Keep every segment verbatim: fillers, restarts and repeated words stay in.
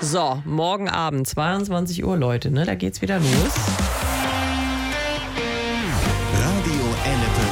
So, morgen Abend, zweiundzwanzig Uhr, Leute, ne? Da geht's wieder los. Radio Ennepe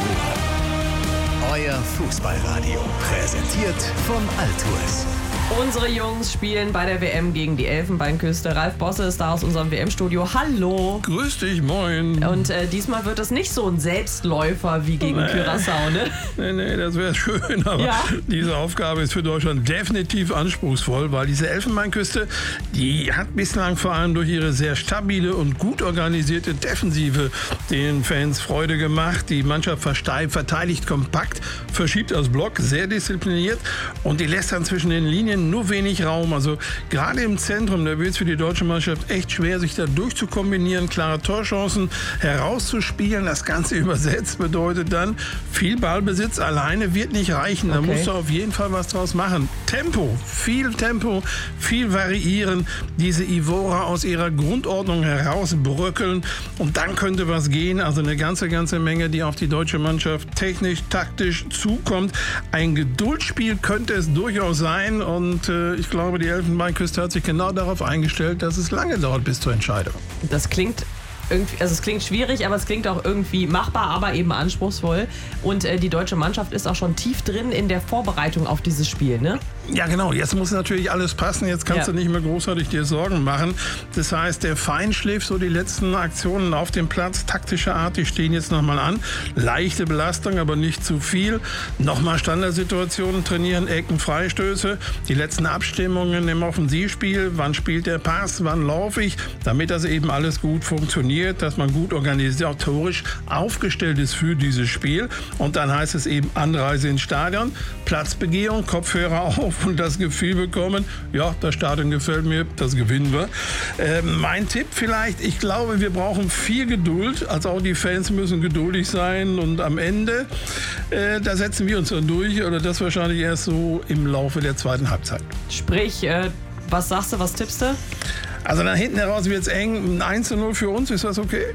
Ruhr. Euer Fußballradio. Präsentiert von Altours. Unsere Jungs spielen bei der W M gegen die Elfenbeinküste. Ralf Bosse ist da aus unserem W M-Studio. Hallo. Grüß dich, moin. Und äh, diesmal wird es nicht so ein Selbstläufer wie gegen nee. Curaçao, ne? Nee, nee, das wäre schön, aber ja. Diese Aufgabe ist für Deutschland definitiv anspruchsvoll, weil diese Elfenbeinküste, die hat bislang vor allem durch ihre sehr stabile und gut organisierte Defensive den Fans Freude gemacht. Die Mannschaft versteift, verteidigt kompakt, verschiebt das Block, sehr diszipliniert und die lässt dann zwischen den Linien nur wenig Raum. Also gerade im Zentrum, da wird es für die deutsche Mannschaft echt schwer, sich da durchzukombinieren, klare Torchancen herauszuspielen. Das Ganze übersetzt bedeutet dann, viel Ballbesitz alleine wird nicht reichen. Da okay. musst du auf jeden Fall was draus machen. Tempo, viel Tempo, viel variieren, diese Ivora aus ihrer Grundordnung herausbröckeln und dann könnte was gehen. Also eine ganze, ganze Menge, die auf die deutsche Mannschaft technisch, taktisch zukommt. Ein Geduldsspiel könnte es durchaus sein und Und äh, ich glaube, die Elfenbeinküste hat sich genau darauf eingestellt, dass es lange dauert bis zur Entscheidung. Das klingt irgendwie, also es klingt schwierig, aber es klingt auch irgendwie machbar, aber eben anspruchsvoll. Und äh, die deutsche Mannschaft ist auch schon tief drin in der Vorbereitung auf dieses Spiel, ne? Ja, genau. Jetzt muss natürlich alles passen. Jetzt kannst ja. du nicht mehr großartig dir Sorgen machen. Das heißt, der Feinschliff, so die letzten Aktionen auf dem Platz, taktischer Art, die stehen jetzt nochmal an. Leichte Belastung, aber nicht zu viel. Nochmal Standardsituationen trainieren, Ecken, Freistöße. Die letzten Abstimmungen im Offensivspiel. Wann spielt der Pass? Wann laufe ich? Damit das eben alles gut funktioniert, dass man gut organisatorisch aufgestellt ist für dieses Spiel. Und dann heißt es eben Anreise ins Stadion, Platzbegehung, Kopfhörer auf und das Gefühl bekommen, ja, das Stadion gefällt mir, das gewinnen wir. Äh, mein Tipp vielleicht, ich glaube, wir brauchen viel Geduld, also auch die Fans müssen geduldig sein und am Ende, äh, da setzen wir uns dann durch oder das wahrscheinlich erst so im Laufe der zweiten Halbzeit. Sprich, äh, was sagst du, was tippst du? Also dann hinten heraus wird es eng, ein eins zu null für uns, ist das okay?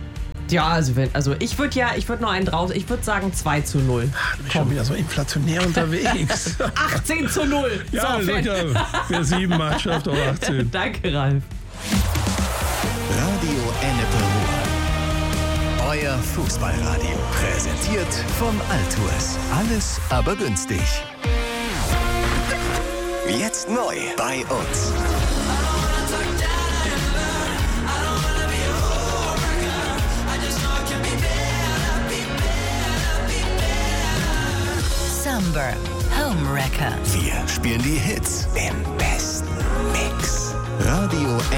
Ja, also, wenn, also ich würde ja, ich würde noch einen draus, ich würde sagen zwei zu null. Ach, du bist schon wieder so inflationär unterwegs. achtzehn zu null. Ja, so, sicher. Wer sieben macht, schafft auch achtzehn. Danke, Ralf. Radio Ennepe Ruhr. Euer Fußballradio. Präsentiert von Altours. Alles aber günstig. Jetzt neu bei uns. Summer Home Wrecker. Wir spielen die Hits im besten Mix. Radio